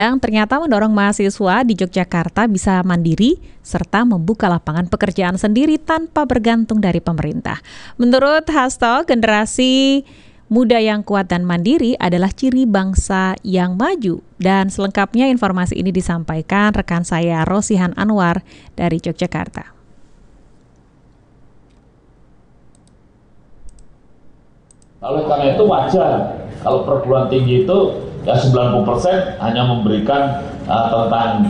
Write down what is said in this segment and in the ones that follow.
yang ternyata mendorong mahasiswa di Yogyakarta bisa mandiri serta membuka lapangan pekerjaan sendiri tanpa bergantung dari pemerintah. Menurut Hasto, generasi muda yang kuat dan mandiri adalah ciri bangsa yang maju. Dan selengkapnya informasi ini disampaikan rekan saya Rosihan Anwar dari Yogyakarta. Oleh karena itu wajar kalau perguruan tinggi itu ya 90% hanya memberikan tentang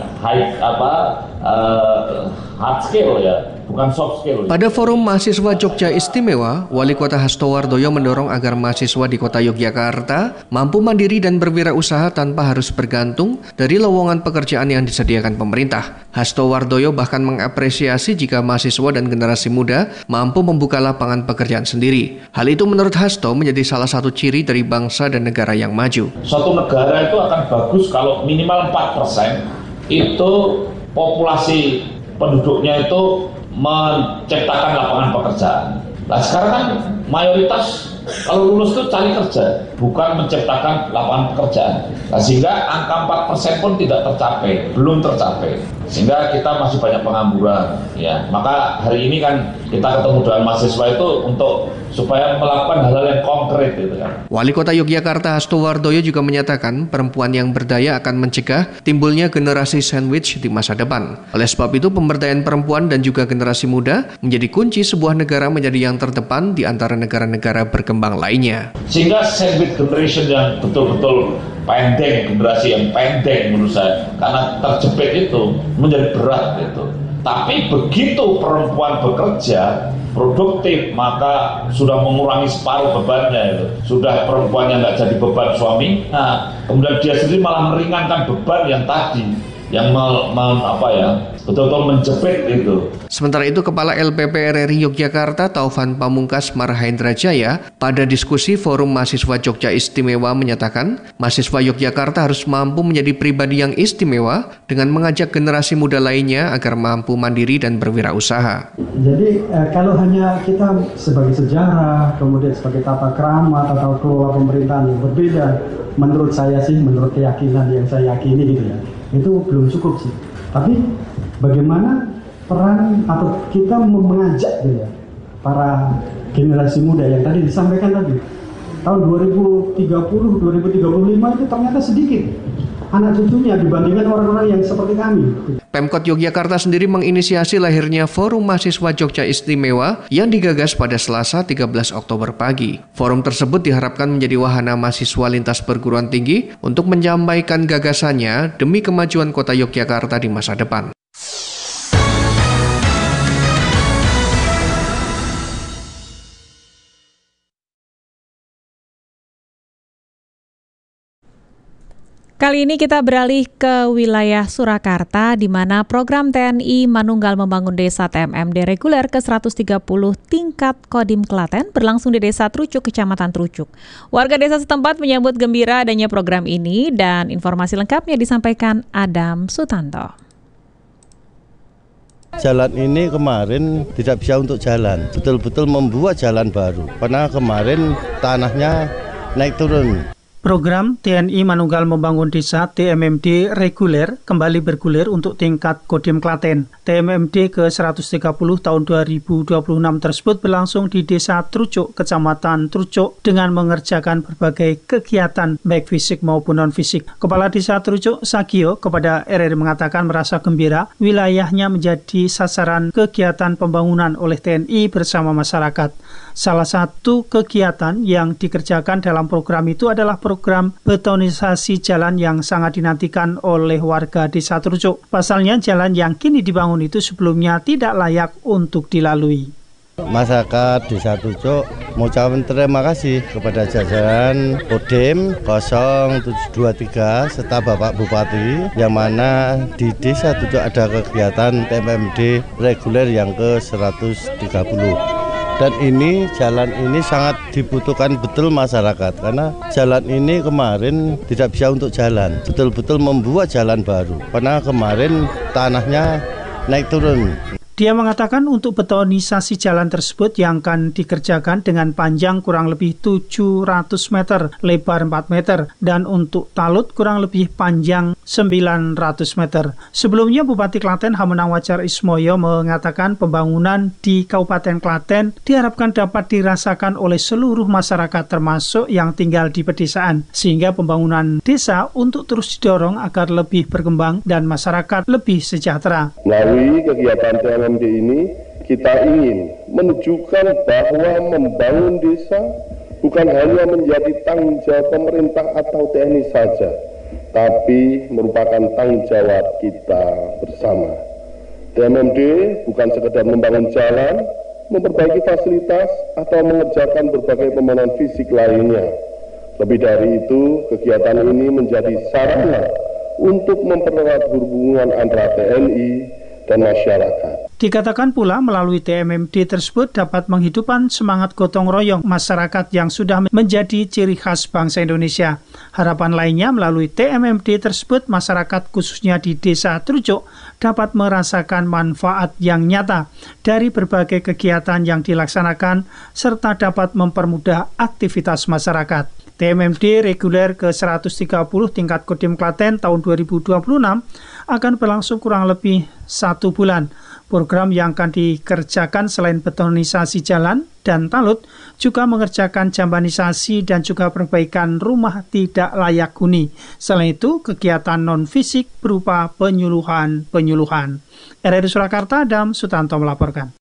hard skill ya, bukan soft skill. Pada forum mahasiswa Jogja Istimewa, Wali Kota Hasto Wardoyo mendorong agar mahasiswa di Kota Yogyakarta mampu mandiri dan berwirausaha tanpa harus bergantung dari lowongan pekerjaan yang disediakan pemerintah. Hasto Wardoyo bahkan mengapresiasi jika mahasiswa dan generasi muda mampu membuka lapangan pekerjaan sendiri. Hal itu menurut Hasto menjadi salah satu ciri dari bangsa dan negara yang maju. Suatu negara itu akan bagus kalau minimal 4% itu populasi penduduknya itu menciptakan lapangan pekerjaan. Nah sekarang kan mayoritas kalau lulus itu cari kerja, bukan menciptakan lapangan pekerjaan. Nah, sehingga angka 4% pun tidak tercapai, belum tercapai. Sehingga kita masih banyak pengangguran. Ya, maka hari ini kan kita ketemu dengan mahasiswa itu untuk supaya melakukan hal-hal yang konkret gitu kan. Wali Kota Yogyakarta Hasto Wardoyo juga menyatakan perempuan yang berdaya akan mencegah timbulnya generasi sandwich di masa depan. Oleh sebab itu pemberdayaan perempuan dan juga generasi muda menjadi kunci sebuah negara menjadi yang terdepan di antara negara-negara berkembang lainnya. Sehingga sandwich generation yang betul-betul pendek, generasi yang pendek menurut saya, karena terjepit itu menjadi berat gitu. Tapi begitu perempuan bekerja produktif, maka sudah mengurangi separuh bebannya itu. Sudah perempuan yang nggak jadi beban suami, nah kemudian dia sendiri malah meringankan beban yang tadi, yang betul-betul menjepit itu. Sementara itu, Kepala LPP RRI Yogyakarta Taufan Pamungkas Marhendra Jaya pada diskusi Forum Mahasiswa Jogja Istimewa menyatakan mahasiswa Yogyakarta harus mampu menjadi pribadi yang istimewa dengan mengajak generasi muda lainnya agar mampu mandiri dan berwirausaha. Jadi kalau hanya kita sebagai sejarah, kemudian sebagai tata krama, tata kelola pemerintahan yang berbeda, menurut saya sih, menurut keyakinan yang saya yakini gitu ya, itu belum cukup sih. Tapi bagaimana peran atau kita mengajak gitu ya, para generasi muda yang tadi disampaikan tadi, tahun 2030, 2035 itu ternyata sedikit anak cucunya dibandingkan orang-orang yang seperti kami. Pemkot Yogyakarta sendiri menginisiasi lahirnya Forum Mahasiswa Jogja Istimewa yang digagas pada Selasa 13 Oktober pagi. Forum tersebut diharapkan menjadi wahana mahasiswa lintas perguruan tinggi untuk menyampaikan gagasannya demi kemajuan kota Yogyakarta di masa depan. Kali ini kita beralih ke wilayah Surakarta, di mana program TNI Manunggal Membangun Desa TMMD reguler ke-130 tingkat Kodim Klaten berlangsung di Desa Trucuk, Kecamatan Trucuk. Warga desa setempat menyambut gembira adanya program ini dan informasi lengkapnya disampaikan Adam Sutanto. Jalan ini kemarin tidak bisa untuk jalan, betul-betul membuat jalan baru, karena kemarin tanahnya naik turun. Program TNI Manunggal Membangun Desa TMMD reguler kembali bergulir untuk tingkat Kodim Klaten. TMMD ke-130 tahun 2026 tersebut berlangsung di Desa Trucuk, Kecamatan Trucuk dengan mengerjakan berbagai kegiatan baik fisik maupun non-fisik. Kepala Desa Trucuk, Sagio, kepada RRI mengatakan merasa gembira wilayahnya menjadi sasaran kegiatan pembangunan oleh TNI bersama masyarakat. Salah satu kegiatan yang dikerjakan dalam program itu adalah program betonisasi jalan yang sangat dinantikan oleh warga Desa Trucuk. Pasalnya jalan yang kini dibangun itu sebelumnya tidak layak untuk dilalui. Masyarakat Desa Trucuk mengucapkan terima kasih kepada jajaran Kodim 0723 serta Bapak Bupati, yang mana di Desa Trucuk ada kegiatan TMMD reguler yang ke-130. Dan ini jalan ini sangat dibutuhkan betul masyarakat, karena jalan ini kemarin tidak bisa untuk jalan, betul-betul membuat jalan baru, karena kemarin tanahnya naik turun. Dia mengatakan untuk betonisasi jalan tersebut yang akan dikerjakan dengan panjang kurang lebih 700 meter, lebar 4 meter, dan untuk talut kurang lebih panjang 900 meter. Sebelumnya Bupati Klaten Hamenang Wajar Ismoyo mengatakan pembangunan di Kabupaten Klaten diharapkan dapat dirasakan oleh seluruh masyarakat termasuk yang tinggal di pedesaan, sehingga pembangunan desa untuk terus didorong agar lebih berkembang dan masyarakat lebih sejahtera. Melalui kegiatan TMMD ini, kita ingin menunjukkan bahwa membangun desa bukan hanya menjadi tanggung jawab pemerintah atau TNI saja, tapi merupakan tanggung jawab kita bersama. TMMD bukan sekedar membangun jalan, memperbaiki fasilitas, atau mengerjakan berbagai pembangunan fisik lainnya. Lebih dari itu, kegiatan ini menjadi sarana untuk mempererat hubungan antara TNI dan masyarakat. Dikatakan pula melalui TMMD tersebut dapat menghidupkan semangat gotong royong masyarakat yang sudah menjadi ciri khas bangsa Indonesia. Harapan lainnya melalui TMMD tersebut masyarakat khususnya di Desa Trucuk dapat merasakan manfaat yang nyata dari berbagai kegiatan yang dilaksanakan serta dapat mempermudah aktivitas masyarakat. TMMD reguler ke-130 tingkat Kodim Klaten tahun 2026 akan berlangsung kurang lebih 1 bulan. Program yang akan dikerjakan selain betonisasi jalan dan talut, juga mengerjakan jambanisasi dan juga perbaikan rumah tidak layak huni. Selain itu, kegiatan non-fisik berupa penyuluhan. RRI Surakarta, Adam Sutanto melaporkan.